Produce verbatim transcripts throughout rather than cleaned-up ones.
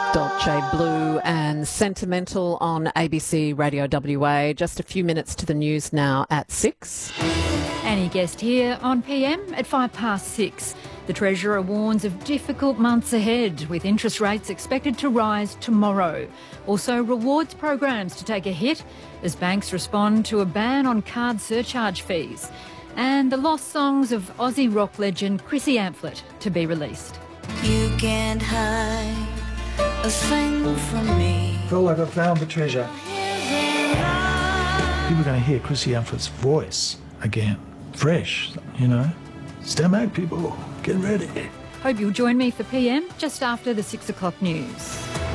Dolce Blue and Sentimental on A B C Radio W A. Just a few minutes to the news now at six. Annie Guest here on P M at five past six. The Treasurer warns of difficult months ahead, with interest rates expected to rise tomorrow. Also, rewards programs to take a hit as banks respond to a ban on card surcharge fees. And the lost songs of Aussie rock legend Chrissy Amphlett to be released. You can't hide a thing from me. I feel like I found the treasure. People are going to hear Chrissy Amplett's voice again. Fresh, you know. Stand back, people. Get ready. Hope you'll join me for P M just after the six o'clock news.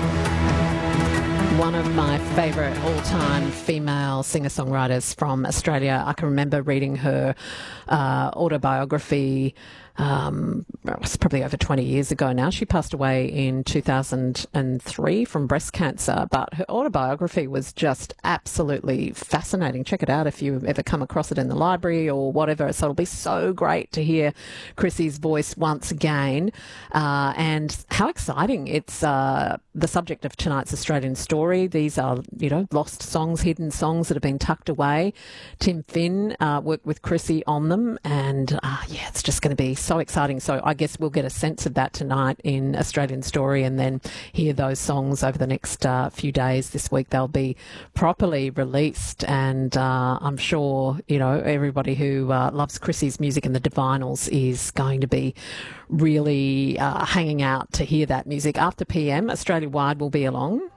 One of my favourite all-time female singer-songwriters from Australia. I can remember reading her uh, autobiography. Um, it was probably over twenty years ago now. She passed away in two thousand three from breast cancer, but her autobiography was just absolutely fascinating. Check it out if you ever come across it in the library or whatever. So it'll be so great to hear Chrissy's voice once again. Uh, and how exciting. It's uh, the subject of tonight's Australian Story. These are, you know, lost songs, hidden songs that have been tucked away. Tim Finn uh, worked with Chrissy on them, and uh, yeah, it's just going to be so exciting. So I guess we'll get a sense of that tonight in Australian Story, and then hear those songs over the next uh, few days. This week they'll be properly released, and uh, I'm sure, you know, everybody who uh, loves Chrissy's music and the Divinals is going to be really uh, hanging out to hear that music. After P M, Australia-wide will be along.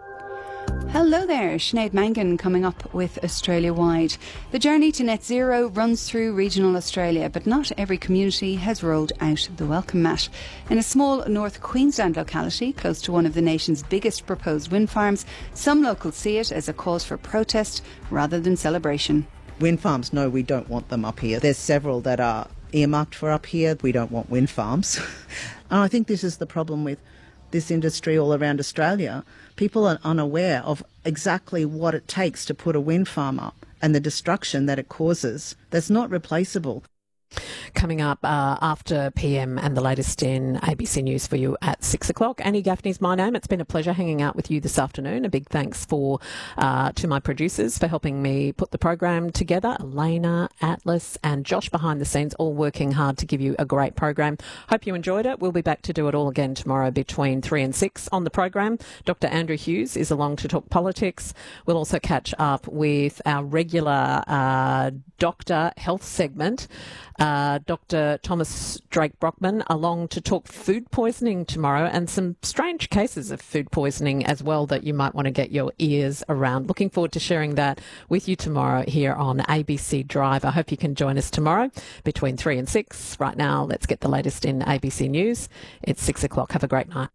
Hello there, Sinead Mangan coming up with Australia-wide. The journey to net zero runs through regional Australia, but not every community has rolled out the welcome mat. In a small North Queensland locality close to one of the nation's biggest proposed wind farms, some locals see it as a cause for protest rather than celebration. Wind farms, no, we don't want them up here. There's several that are earmarked for up here. We don't want wind farms. And I think this is the problem with this industry all around Australia. People are unaware of exactly what it takes to put a wind farm up and the destruction that it causes that's not replaceable. Coming up uh, after P M and the latest in A B C News for you at six o'clock. Annie Gaffney's my name. It's been a pleasure hanging out with you this afternoon. A big thanks for uh, to my producers for helping me put the program together. Elena, Atlas and Josh behind the scenes, all working hard to give you a great program. Hope you enjoyed it. We'll be back to do it all again tomorrow between three and six on the program. Doctor Andrew Hughes is along to talk politics. We'll also catch up with our regular uh, doctor health segment. Uh, Doctor Thomas Drake Brockman along to talk food poisoning tomorrow, and some strange cases of food poisoning as well that you might want to get your ears around. Looking forward to sharing that with you tomorrow here on A B C Drive. I hope you can join us tomorrow between three and six. Right now, let's get the latest in A B C News. It's six o'clock. Have a great night.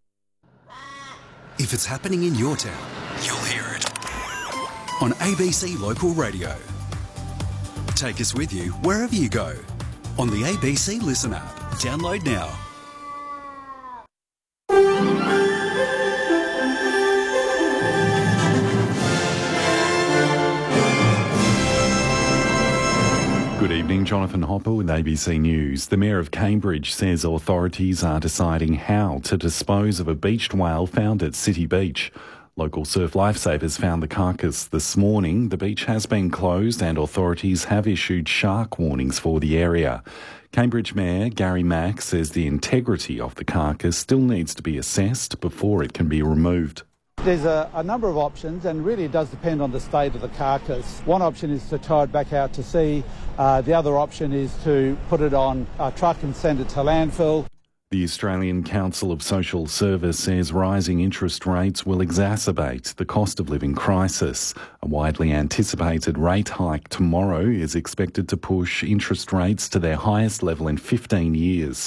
If it's happening in your town, you'll hear it on A B C Local Radio. Take us with you wherever you go on the A B C Listen app. Download now. Good evening, Jonathan Hopper with A B C News. The Mayor of Cambridge says authorities are deciding how to dispose of a beached whale found at City Beach. Local surf lifesavers found the carcass this morning. The beach has been closed and authorities have issued shark warnings for the area. Cambridge Mayor Gary Mack says the integrity of the carcass still needs to be assessed before it can be removed. There's a, a number of options, and really it does depend on the state of the carcass. One option is to tow it back out to sea. Uh, the other option is to put it on a truck and send it to landfill. The Australian Council of Social Service says rising interest rates will exacerbate the cost of living crisis. A widely anticipated rate hike tomorrow is expected to push interest rates to their highest level in fifteen years.